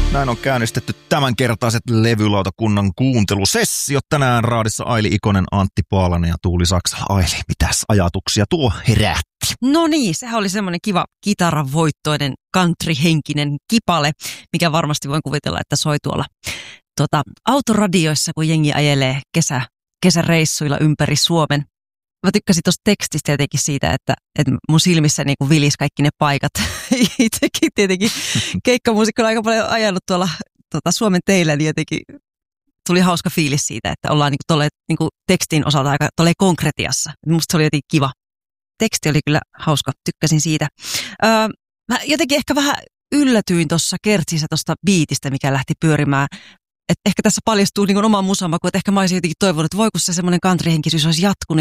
Näin on käynnistetty tämänkertaiset levylautakunnan kuuntelusessiot. Tänään raadissa Aili Ikonen, Antti Paalanen ja Tuuli Saksala. Aili, mitäs ajatuksia tuo herätti? No niin, sehän oli semmoinen kiva kitaravoittoinen country-henkinen kipale, mikä varmasti voin kuvitella, että soi tuolla autoradioissa, kun jengi ajelee kesäreissuilla ympäri Suomen. Mä tykkäsin tuosta tekstistä jotenkin siitä, että mun silmissä niin kuin vilisi kaikki ne paikat. Itsekin tietenkin keikkamuusikkoilla aika paljon ajanut tuolla Suomen teillä, niin jotenkin tuli hauska fiilis siitä, että ollaan niin kuin tekstin osalta aika konkretiassa. Musta se oli jotenkin kiva. Teksti oli kyllä hauska, tykkäsin siitä. Mä jotenkin ehkä vähän yllätyin tuossa kertsissä tuosta biitistä, mikä lähti pyörimään. Et ehkä tässä paljastuu niin oman musamaku, että ehkä mä olisin jotenkin toivonut, että voi kun se semmoinen country-henkisyys olisi jatkunut